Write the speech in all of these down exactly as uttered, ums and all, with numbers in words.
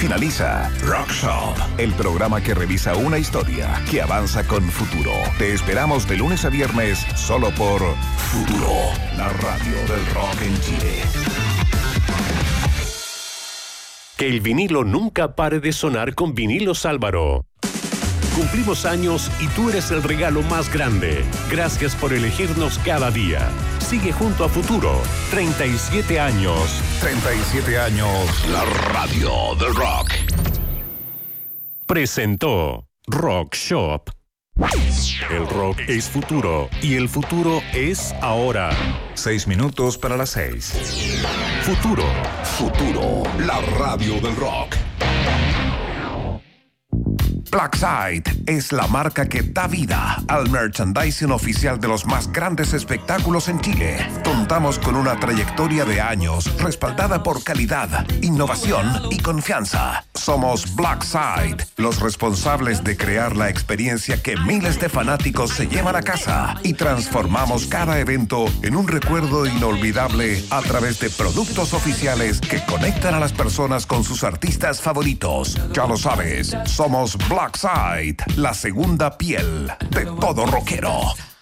Finaliza Rock Shop, el programa que revisa una historia que avanza con futuro. Te esperamos de lunes a viernes solo por Futuro, la radio del rock en Chile. Que el vinilo nunca pare de sonar con Vinilos Álvaro. Cumplimos años y tú eres el regalo más grande. Gracias por elegirnos cada día. Sigue junto a Futuro. treinta y siete años. treinta y siete años. La radio del rock. Presentó Rock Shop. El rock es futuro y el futuro es ahora. Seis minutos para las seis. Futuro. Futuro. La radio del rock. Blackside es la marca que da vida al merchandising oficial de los más grandes espectáculos en Chile. Contamos con una trayectoria de años respaldada por calidad, innovación y confianza. Somos Blackside, los responsables de crear la experiencia que miles de fanáticos se llevan a casa y transformamos cada evento en un recuerdo inolvidable a través de productos oficiales que conectan a las personas con sus artistas favoritos. Ya lo sabes, somos Blackside. Blackside, la segunda piel de todo rockero.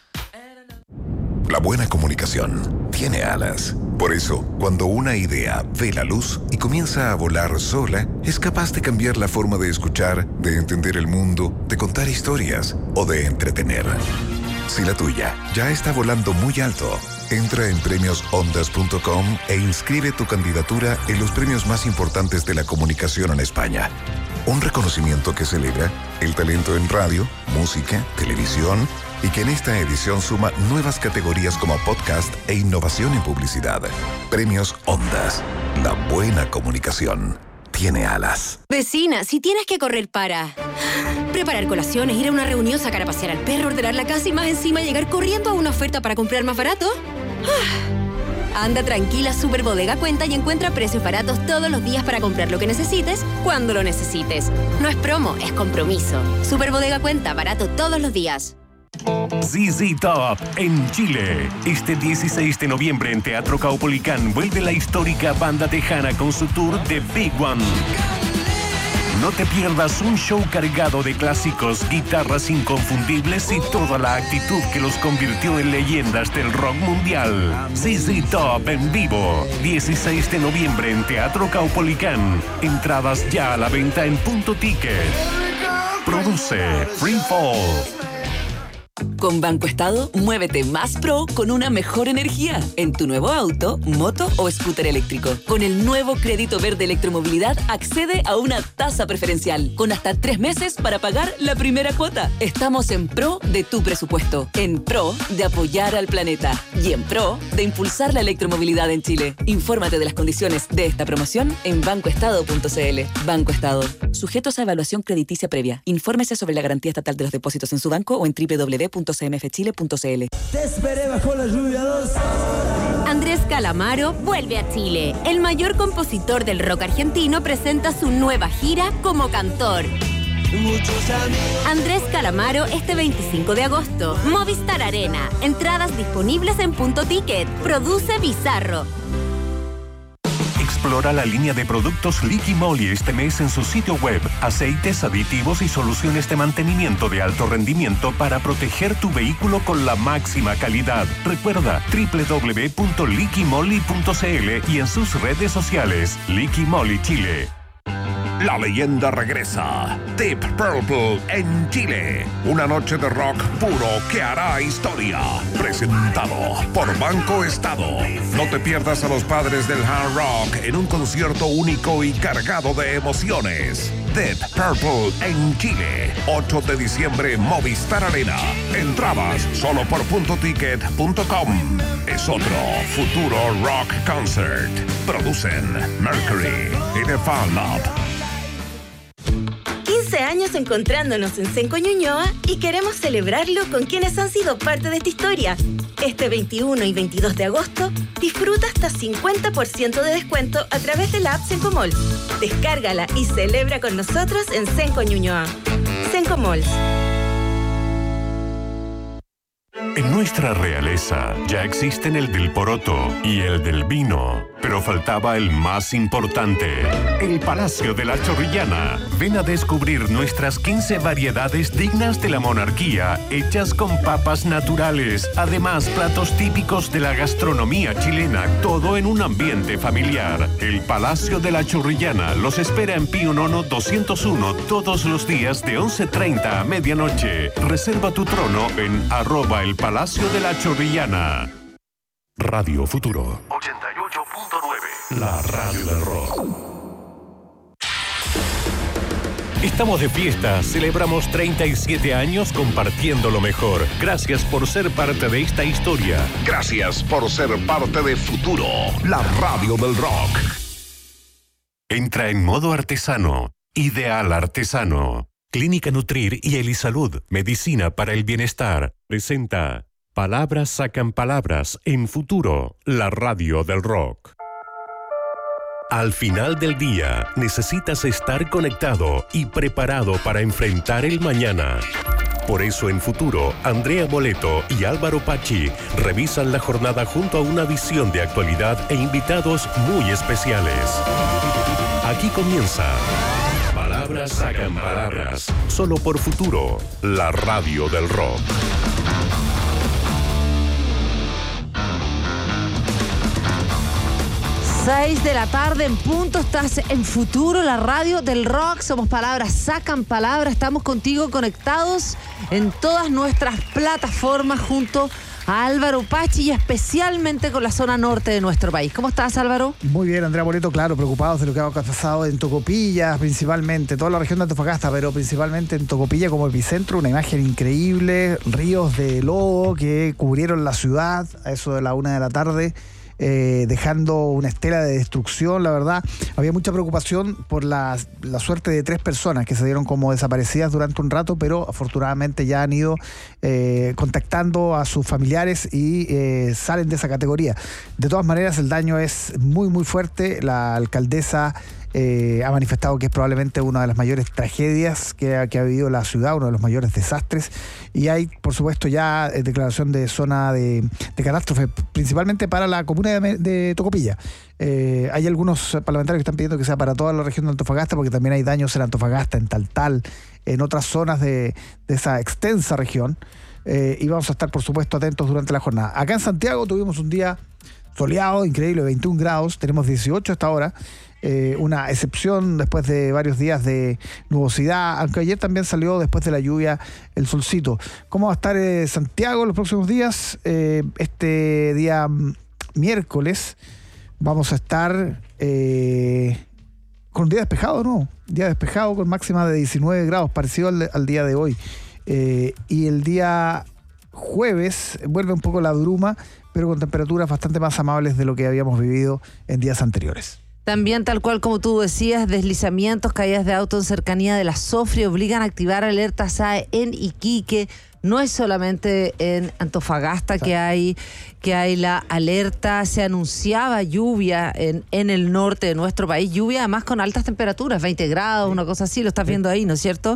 La buena comunicación tiene alas. Por eso, cuando una idea ve la luz y comienza a volar sola, es capaz de cambiar la forma de escuchar, de entender el mundo, de contar historias o de entretener. Si la tuya ya está volando muy alto, entra en premios ondas punto com e inscribe tu candidatura en los premios más importantes de la comunicación en España. Un reconocimiento que celebra el talento en radio, música, televisión y que en esta edición suma nuevas categorías como podcast e innovación en publicidad. Premios Ondas. La buena comunicación tiene alas. Vecina, si tienes que correr para preparar colaciones, ir a una reunión, sacar a pasear al perro, ordenar la casa y más encima llegar corriendo a una oferta para comprar más barato. Anda tranquila, Super Bodega Cuenta y encuentra precios baratos todos los días para comprar lo que necesites, cuando lo necesites. No es promo, es compromiso. Super Bodega Cuenta, barato todos los días. Z Z Top en Chile. Este dieciséis de noviembre en Teatro Caupolicán vuelve la histórica banda tejana con su tour The Big One. No te pierdas un show cargado de clásicos, guitarras inconfundibles y toda la actitud que los convirtió en leyendas del rock mundial. Z Z Top en vivo, dieciséis de noviembre en Teatro Caupolicán. Entradas ya a la venta en Punto Ticket. Produce Free Fall. Con Banco Estado, muévete más pro con una mejor energía en tu nuevo auto, moto o scooter eléctrico. Con el nuevo crédito verde electromovilidad, accede a una tasa preferencial con hasta tres meses para pagar la primera cuota. Estamos en pro de tu presupuesto, en pro de apoyar al planeta y en pro de impulsar la electromovilidad en Chile. Infórmate de las condiciones de esta promoción en banco estado punto c l. Banco Estado. Sujetos a evaluación crediticia previa. Infórmese sobre la garantía estatal de los depósitos en su banco o en doble u doble u doble u punto c m f chile punto c l. Te esperé bajo la lluvia dos. Andrés Calamaro vuelve a Chile. El mayor compositor del rock argentino presenta su nueva gira como cantor. Andrés Calamaro este veinticinco de agosto. Movistar Arena. Entradas disponibles en Punto Ticket. Produce Bizarro. Explora la línea de productos Liqui Moly este mes en su sitio web. Aceites, aditivos y soluciones de mantenimiento de alto rendimiento para proteger tu vehículo con la máxima calidad. Recuerda doble u doble u doble u punto liqui moly punto c l y en sus redes sociales. Liqui Moly Chile. La leyenda regresa. Deep Purple en Chile. Una noche de rock puro que hará historia. Presentado por Banco Estado. No te pierdas a los padres del hard rock en un concierto único y cargado de emociones. Deep Purple en Chile. ocho de diciembre, Movistar Arena. Entradas solo por punto ticket punto com. Es otro futuro rock concert. Producen Mercury y The Fan Lab. quince años encontrándonos en Cenco Ñuñoa y queremos celebrarlo con quienes han sido parte de esta historia. Este veintiuno y veintidós de agosto, disfruta hasta cincuenta por ciento de descuento a través de la app Cenco Malls. Descárgala y celebra con nosotros en Cenco Ñuñoa. Cenco Malls. En nuestra realeza ya existen el del poroto y el del vino, pero faltaba el más importante, el Palacio de la Chorrillana. Ven a descubrir nuestras quince variedades dignas de la monarquía, hechas con papas naturales. Además, platos típicos de la gastronomía chilena, todo en un ambiente familiar. El Palacio de la Chorrillana los espera en Pío Nono doscientos uno todos los días de once treinta a medianoche. Reserva tu trono en arroba el Palacio de la Chorrillana. Radio Futuro ochenta y ocho punto nueve, la radio del rock. Estamos de fiesta, celebramos treinta y siete años compartiendo lo mejor. Gracias por ser parte de esta historia. Gracias por ser parte de Futuro, la radio del rock. Entra en modo artesano. Ideal Artesano. Clínica Nutrir y Elisalud, medicina para el bienestar. Presenta Palabras sacan palabras en Futuro, la radio del rock. Al final del día, necesitas estar conectado y preparado para enfrentar el mañana. Por eso en Futuro, Andrea Boleto y Álvaro Pachi revisan la jornada junto a una visión de actualidad e invitados muy especiales. Aquí comienza Palabras sacan palabras, solo por Futuro, la radio del rock. seis de la tarde en punto, estás en Futuro, la radio del rock. Somos Palabras sacan palabras, estamos contigo conectados en todas nuestras plataformas junto a Álvaro Pachi y especialmente con la zona norte de nuestro país. ¿Cómo estás, Álvaro? Muy bien, Andrea Boleto, claro, preocupados de lo que ha pasado en Tocopilla, principalmente, toda la región de Antofagasta, pero principalmente en Tocopilla como epicentro, una imagen increíble, ríos de lodo que cubrieron la ciudad a eso de la una de la tarde. Eh, dejando una estela de destrucción, la verdad. Había mucha preocupación por la, la suerte de tres personas que se dieron como desaparecidas durante un rato, pero afortunadamente ya han ido eh, contactando a sus familiares y eh, salen de esa categoría. De todas maneras, el daño es muy, muy fuerte. La alcaldesa Eh, ha manifestado que es probablemente una de las mayores tragedias que ha, que ha vivido la ciudad, uno de los mayores desastres, y hay por supuesto ya eh, declaración de zona de, de catástrofe, principalmente para la comuna de, de Tocopilla. Eh, hay algunos parlamentarios que están pidiendo que sea para toda la región de Antofagasta, porque también hay daños en Antofagasta, en Taltal, en otras zonas de, de esa extensa región, eh, y vamos a estar por supuesto atentos durante la jornada. Acá en Santiago tuvimos un día soleado, increíble, veintiún grados, tenemos dieciocho hasta ahora. Eh, una excepción después de varios días de nubosidad, aunque ayer también salió después de la lluvia el solcito. ¿Cómo va a estar eh, Santiago los próximos días? Eh, este día miércoles vamos a estar eh, con un día despejado, ¿no? Día despejado con máxima de diecinueve grados, parecido al, al día de hoy. Eh, y el día jueves vuelve un poco la bruma, pero con temperaturas bastante más amables de lo que habíamos vivido en días anteriores. También, tal cual como tú decías, deslizamientos, caídas de auto en cercanía de la Sofri obligan a activar alerta S A E en Iquique. No es solamente en Antofagasta que hay, que hay la alerta. Se anunciaba lluvia en, en el norte de nuestro país, lluvia además con altas temperaturas, veinte grados, sí. Una cosa así, lo estás viendo ahí, ¿no es cierto?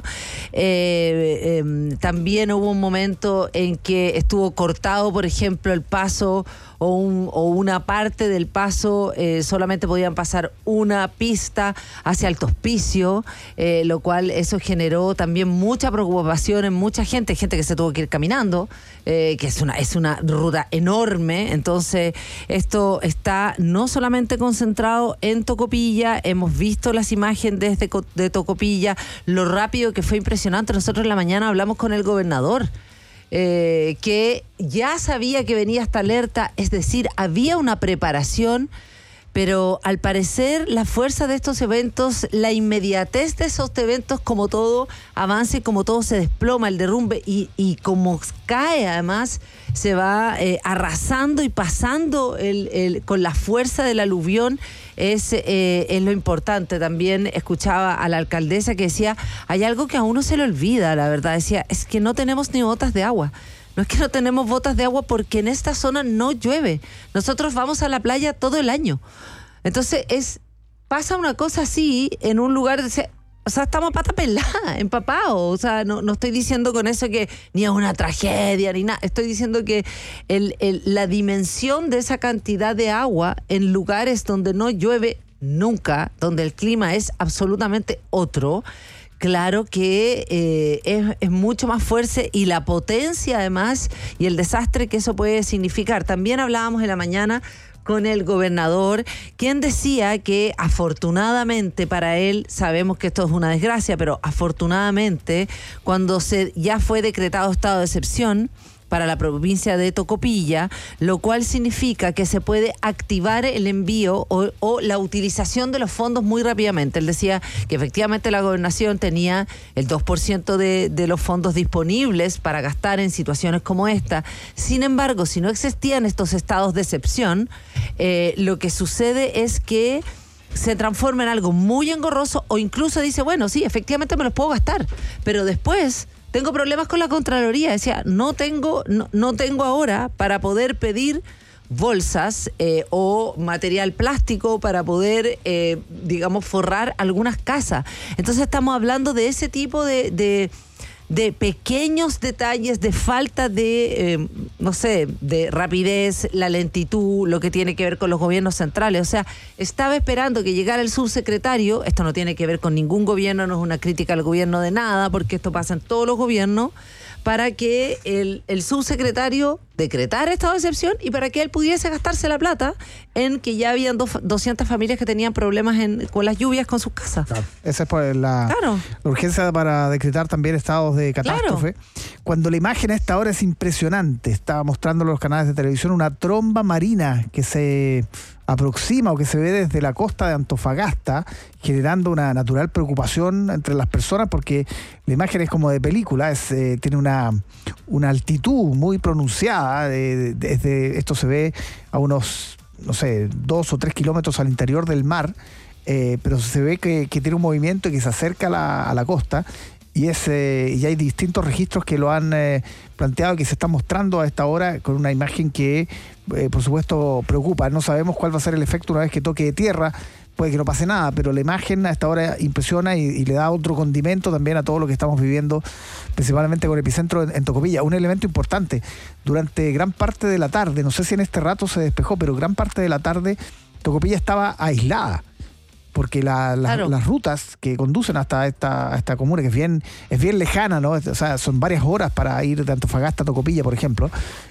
Eh, eh, también hubo un momento en que estuvo cortado, por ejemplo, el paso o, un, o una parte del paso, eh, solamente podían pasar una pista hacia Alto Hospicio, eh, lo cual eso generó también mucha preocupación en mucha gente, gente que se tuvo que ir caminando, eh, que es una, es una ruta enorme. Entonces esto está no solamente concentrado en Tocopilla, hemos visto las imágenes desde de Tocopilla, lo rápido que fue, impresionante. Nosotros en la mañana hablamos con el gobernador, eh, que ya sabía que venía esta alerta, es decir, había una preparación, pero al parecer la fuerza de estos eventos, la inmediatez de esos eventos, como todo avanza y como todo se desploma, el derrumbe, y, y como cae además, se va eh, arrasando y pasando el, el, con la fuerza del aluvión, es, eh, es lo importante. También escuchaba a la alcaldesa que decía, hay algo que a uno se le olvida, la verdad, decía, es que no tenemos ni botas de agua. No es que no tenemos botas de agua porque en esta zona no llueve. Nosotros vamos a la playa todo el año. Entonces es pasa una cosa así en un lugar, o sea, estamos a pata pelada, empapados. O sea, no, no estoy diciendo con eso que ni es una tragedia ni nada. Estoy diciendo que el, el, la dimensión de esa cantidad de agua en lugares donde no llueve nunca, donde el clima es absolutamente otro, claro que eh, es, es mucho más fuerte, y la potencia además y el desastre que eso puede significar. También hablábamos en la mañana con el gobernador, quien decía que afortunadamente para él, sabemos que esto es una desgracia, pero afortunadamente cuando se ya fue decretado estado de excepción para la provincia de Tocopilla, lo cual significa que se puede activar el envío o, o la utilización de los fondos muy rápidamente. Él decía que efectivamente la gobernación tenía el dos por ciento de, de los fondos disponibles para gastar en situaciones como esta. Sin embargo, si no existían estos estados de excepción, eh, lo que sucede es que se transforma en algo muy engorroso, o incluso dice, bueno, sí, efectivamente me los puedo gastar, pero después tengo problemas con la Contraloría. Decía, no tengo, no, no tengo ahora para poder pedir bolsas eh, o material plástico para poder, eh, digamos, forrar algunas casas. Entonces estamos hablando de ese tipo de, de, de pequeños detalles, de falta de, eh, no sé, de rapidez, la lentitud, lo que tiene que ver con los gobiernos centrales. O sea, estaba esperando que llegara el subsecretario. Esto no tiene que ver con ningún gobierno, no es una crítica al gobierno de nada, porque esto pasa en todos los gobiernos, para que el, el subsecretario decretara estado de excepción y para que él pudiese gastarse la plata en que ya habían dos, doscientas familias que tenían problemas en, con las lluvias con sus casas. Claro. Esa es por la, claro. la urgencia para decretar también estados de catástrofe. Claro. Cuando la imagen a esta hora es impresionante, estaba mostrando en los canales de televisión una tromba marina que se aproxima o que se ve desde la costa de Antofagasta, generando una natural preocupación entre las personas, porque la imagen es como de película, es, eh, tiene una, una altitud muy pronunciada, de, de, desde, esto se ve a unos, no sé, dos o tres kilómetros al interior del mar, eh, pero se ve que, que tiene un movimiento y que se acerca a la, a la costa. Y, es, eh, y hay distintos registros que lo han eh, planteado, que se están mostrando a esta hora con una imagen que, eh, por supuesto, preocupa. No sabemos cuál va a ser el efecto una vez que toque de tierra. Puede que no pase nada, pero la imagen a esta hora impresiona y, y le da otro condimento también a todo lo que estamos viviendo, principalmente con Epicentro en, en Tocopilla. Un elemento importante, durante gran parte de la tarde, no sé si en este rato se despejó, pero gran parte de la tarde Tocopilla estaba aislada, porque la, la, claro. las rutas que conducen hasta esta, a esta comuna, que es bien, es bien lejana, ¿no? O sea, son varias horas para ir de Antofagasta a Tocopilla, por ejemplo,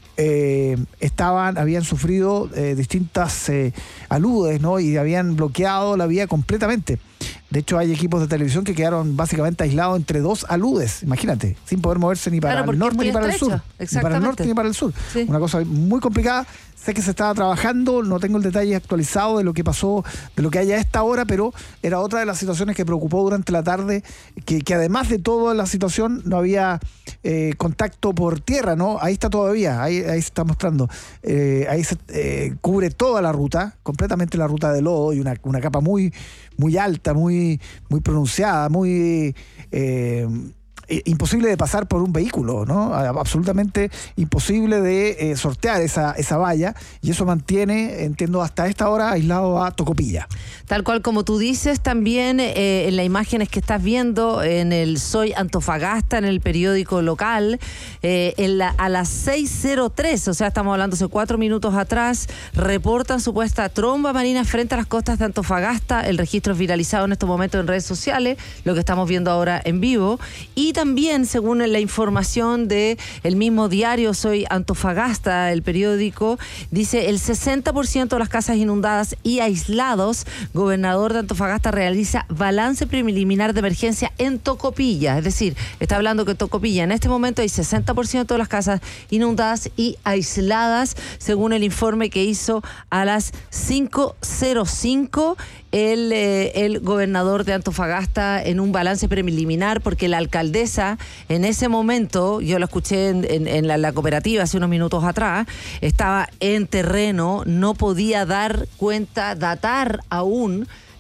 eh, estaban, habían sufrido eh, distintas eh, aludes, ¿no? Y habían bloqueado la vía completamente. De hecho, hay equipos de televisión que quedaron básicamente aislados entre dos aludes, imagínate, sin poder moverse ni para claro, el norte ni para el sur. Ni para el norte ni para el sur. Sí. Una cosa muy complicada. Sé que se estaba trabajando, no tengo el detalle actualizado de lo que pasó, de lo que hay a esta hora, pero era otra de las situaciones que preocupó durante la tarde, que, que además de toda la situación no había eh, contacto por tierra, ¿no? Ahí está todavía, ahí, ahí se está mostrando. Eh, ahí se eh, cubre toda la ruta, completamente la ruta de lodo, y una, una capa muy, muy alta, muy, muy pronunciada, muy... Eh, imposible de pasar por un vehículo, ¿no? Absolutamente imposible de eh, sortear esa, esa valla, y eso mantiene, entiendo, hasta esta hora aislado a Tocopilla. Tal cual como tú dices, también eh, en las imágenes que estás viendo en el Soy Antofagasta, en el periódico local, eh, en la, a las seis cero tres, o sea, estamos hablando hace cuatro minutos atrás, reportan supuesta tromba marina frente a las costas de Antofagasta. El registro es viralizado en estos momentos en redes sociales, lo que estamos viendo ahora en vivo, y también, según la información de el mismo diario Soy Antofagasta, el periódico, dice el sesenta por ciento de las casas inundadas y aislados. Gobernador de Antofagasta realiza balance preliminar de emergencia en Tocopilla. Es decir, está hablando que en Tocopilla en este momento hay sesenta por ciento de las casas inundadas y aisladas, según el informe que hizo a las cinco cero cinco el, eh, el gobernador de Antofagasta en un balance preliminar, porque la alcaldesa en ese momento, yo lo escuché en, en, en la, la cooperativa hace unos minutos atrás, estaba en terreno, no podía dar cuenta, datar aún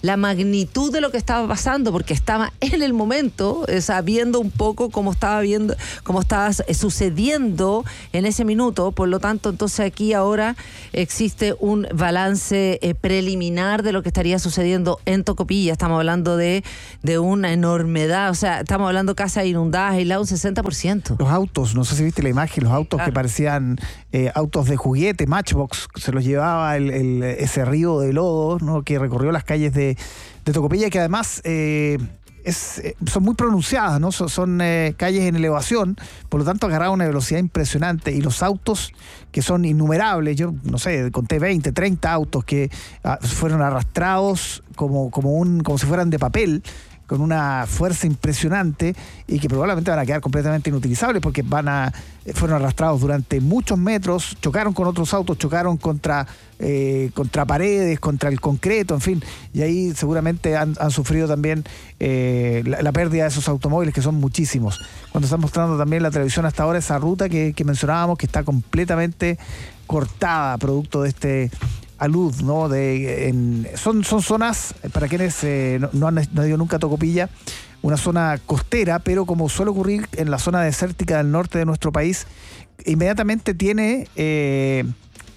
la magnitud de lo que estaba pasando, porque estaba en el momento, o sea, viendo un poco cómo estaba viendo, cómo estaba sucediendo en ese minuto. Por lo tanto, entonces aquí ahora existe un balance eh, preliminar de lo que estaría sucediendo en Tocopilla. Estamos hablando de, de una enormidad, o sea, estamos hablando casas inundadas, aisladas un sesenta por ciento. Los autos, no sé si viste la imagen, los autos Ah. que parecían eh, autos de juguete, Matchbox, se los llevaba el, el, ese río de lodo, ¿no?, que recorrió las calles de, de Tocopilla, que además eh, es, eh, son muy pronunciadas, ¿no? Son, son eh, calles en elevación, por lo tanto agarraban una velocidad impresionante, y los autos, que son innumerables, yo no sé, conté veinte, treinta autos que ah, fueron arrastrados como, como, un, como si fueran de papel, con una fuerza impresionante, y que probablemente van a quedar completamente inutilizables porque van a fueron arrastrados durante muchos metros, chocaron con otros autos, chocaron contra eh, contra paredes, contra el concreto, en fin, y ahí seguramente han, han sufrido también eh, la, la pérdida de esos automóviles, que son muchísimos. Cuando están mostrando también la televisión hasta ahora esa ruta que, que mencionábamos, que está completamente cortada producto de este alud, ¿no? De, en, son, son zonas, para quienes eh, no, no han no han ido nunca a Tocopilla, una zona costera, pero como suele ocurrir en la zona desértica del norte de nuestro país, inmediatamente tiene eh,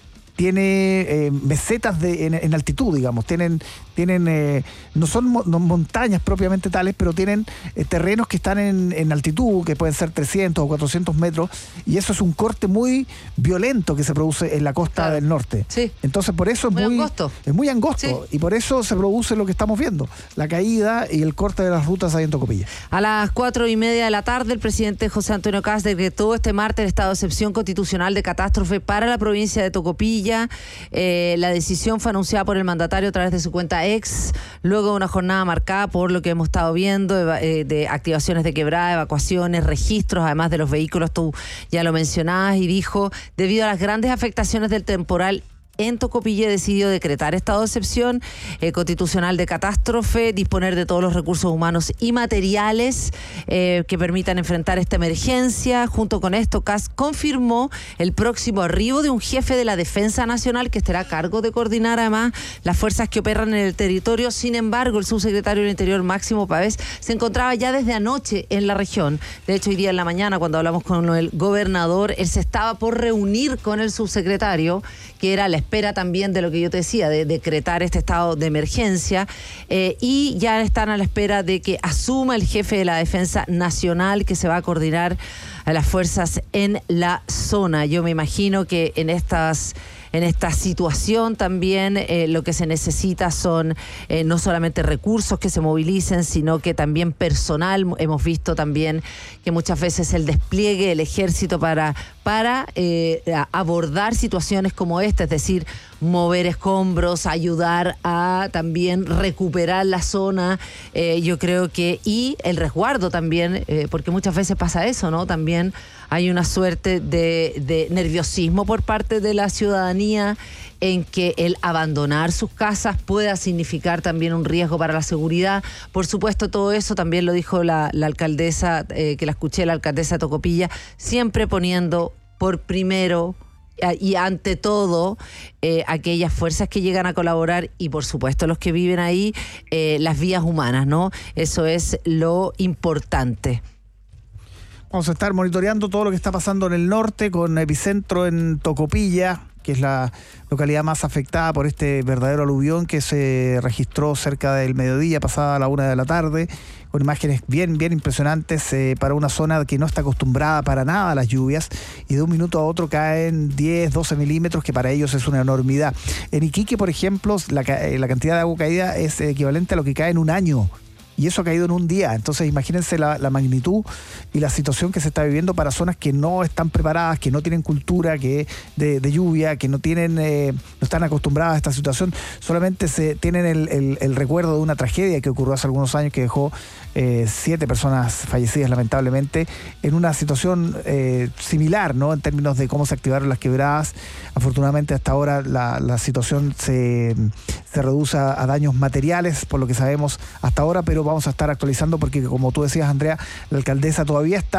tiene eh, mesetas de, en, en altitud, digamos, tienen, tienen eh, no son mo, no montañas propiamente tales, pero tienen eh, terrenos que están en, en altitud, que pueden ser trescientos o cuatrocientos metros, y eso es un corte muy violento que se produce en la costa Claro. del norte. Sí. Entonces por eso es Muy muy, angosto. es muy angosto, Sí. y por eso se produce lo que estamos viendo, la caída y el corte de las rutas ahí en Tocopilla. A las cuatro y media de la tarde, el presidente José Antonio Kast decretó este martes el estado de excepción constitucional de catástrofe para la provincia de Tocopilla. Eh, la decisión fue anunciada por el mandatario a través de su cuenta ex, luego de una jornada marcada por lo que hemos estado viendo, eva- eh, de activaciones de quebrada, evacuaciones, registros, además de los vehículos, tú ya lo mencionabas, y dijo, debido a las grandes afectaciones del temporal en Tocopilla, decidió decretar estado de excepción eh, constitucional de catástrofe, disponer de todos los recursos humanos y materiales eh, que permitan enfrentar esta emergencia. Junto con esto, Kast confirmó el próximo arribo de un jefe de la Defensa Nacional que estará a cargo de coordinar además las fuerzas que operan en el territorio. Sin embargo, el subsecretario del Interior, Máximo Pavés, se encontraba ya desde anoche en la región. De hecho, hoy día en la mañana, cuando hablamos con el gobernador, él se estaba por reunir con el subsecretario, que era la espera también de lo que yo te decía, de decretar este estado de emergencia, eh, y ya están a la espera de que asuma el jefe de la Defensa Nacional, que se va a coordinar a las fuerzas en la zona. Yo me imagino que en estas En esta situación también eh, lo que se necesita son eh, no solamente recursos que se movilicen, sino que también personal. Hemos visto también que muchas veces el despliegue del ejército para, para eh, abordar situaciones como esta, es decir, mover escombros, ayudar a también recuperar la zona, eh, yo creo que, y el resguardo también, eh, porque muchas veces pasa eso, ¿no? También hay una suerte de, de nerviosismo por parte de la ciudadanía en que el abandonar sus casas pueda significar también un riesgo para la seguridad. Por supuesto, todo eso también lo dijo la, la alcaldesa, eh, que la escuché, la alcaldesa de Tocopilla, siempre poniendo por primero y ante todo eh, aquellas fuerzas que llegan a colaborar y por supuesto los que viven ahí, eh, las vías humanas, ¿no? Eso es lo importante. Vamos a estar monitoreando todo lo que está pasando en el norte, con epicentro en Tocopilla, que es la localidad más afectada por este verdadero aluvión que se registró cerca del mediodía, pasada a la una de la tarde, con imágenes bien, bien impresionantes eh, para una zona que no está acostumbrada para nada a las lluvias, y de un minuto a otro caen diez, doce milímetros, que para ellos es una enormidad. En Iquique, por ejemplo, la, la cantidad de agua caída es equivalente a lo que cae en un año. Y eso ha caído en un día. Entonces imagínense la, la magnitud y la situación que se está viviendo para zonas que no están preparadas, que no tienen cultura que de, de lluvia, que no tienen eh, no están acostumbradas a esta situación. Solamente se tienen el, el, el recuerdo de una tragedia que ocurrió hace algunos años, que dejó eh, siete personas fallecidas lamentablemente, en una situación eh, similar, ¿no? En términos de cómo se activaron las quebradas. Afortunadamente hasta ahora la, la situación se, se reduce a, a daños materiales, por lo que sabemos hasta ahora, pero vamos a estar actualizando porque, como tú decías, Andrea, la alcaldesa todavía está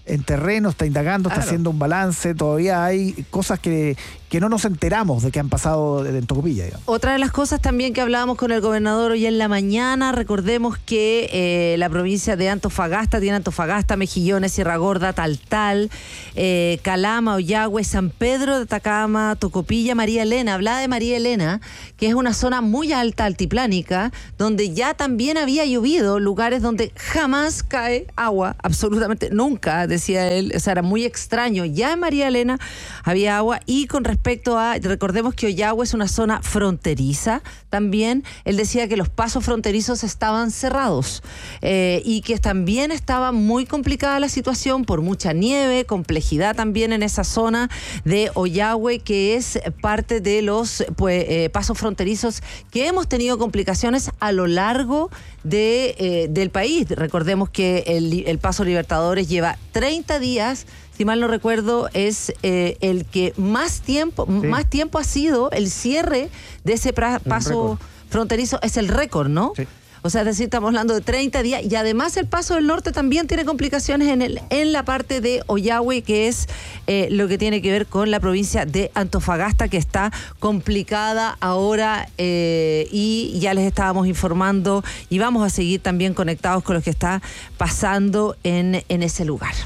en terreno, está indagando, Claro. está haciendo un balance. Todavía hay cosas que, que no nos enteramos de que han pasado en Tocopilla, digamos. Otra de las cosas también que hablábamos con el gobernador hoy en la mañana, recordemos que eh, la provincia de Antofagasta tiene Antofagasta, Mejillones, Sierra Gorda, Taltal, eh, Calama, Ollagüe, San Pedro de Atacama, Tocopilla, María Elena. Hablaba de María Elena, que es una zona muy alta, altiplánica, donde ya también había llovido, lugares donde jamás cae agua, absolutamente nunca, decía él, o sea, era muy extraño. Ya en María Elena había agua. Y con respecto a, recordemos que Ollagüe es una zona fronteriza también, él decía que los pasos fronterizos estaban cerrados eh, y que también estaba muy complicada la situación por mucha nieve, complejidad también en esa zona de Ollagüe, que es parte de los pues, eh, pasos fronterizos que hemos tenido complicaciones a lo largo de, eh, del país. Recordemos que el, el Paso Libertadores lleva treinta días, si mal no recuerdo, es eh, el que más tiempo, Sí. más tiempo ha sido el cierre de ese pra- paso récord. fronterizo, es el récord, ¿no? Sí. O sea, es decir, estamos hablando de treinta días y además el Paso del Norte también tiene complicaciones en, el, en la parte de Ollagüe, que es eh, lo que tiene que ver con la provincia de Antofagasta, que está complicada ahora eh, y ya les estábamos informando y vamos a seguir también conectados con lo que está pasando en, en ese lugar.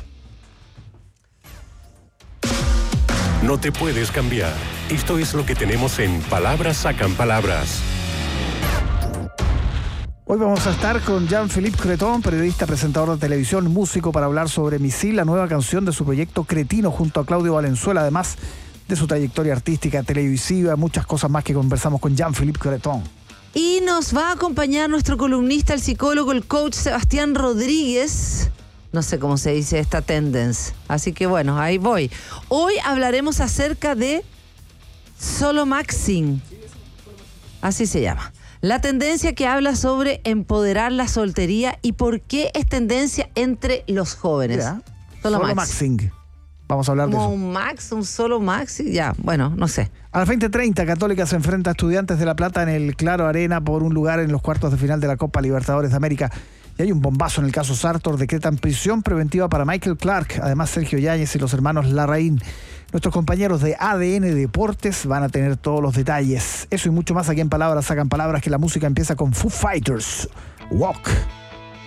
No te puedes cambiar. Esto es lo que tenemos en Palabras Sacan Palabras. Hoy vamos a estar con Jean-Philippe Creton, periodista, presentador de televisión, músico, para hablar sobre Misil, la nueva canción de su proyecto Cretino, junto a Claudio Valenzuela, además de su trayectoria artística, televisiva, muchas cosas más que conversamos con Jean-Philippe Creton. Y nos va a acompañar nuestro columnista, el psicólogo, el coach Sebastián Rodríguez. No sé cómo se dice esta tendencia. Así que bueno, ahí voy. Hoy hablaremos acerca de Solomaxing. Así se llama. La tendencia que habla sobre empoderar la soltería y por qué es tendencia entre los jóvenes. Mira, Solomaxing. Solomaxing. Vamos a hablar de Como eso. un max, un solo maxi, ya, bueno, no sé. A las veinte treinta, Católica se enfrenta a Estudiantes de La Plata en el Claro Arena por un lugar en los cuartos de final de la Copa Libertadores de América. Y hay un bombazo en el caso Sartor, decretan prisión preventiva para Michael Clark, además Sergio Yáñez y los hermanos Larraín. Nuestros compañeros de A D N Deportes van a tener todos los detalles. Eso y mucho más aquí en Palabras Sacan Palabras, que la música empieza con Foo Fighters. Walk.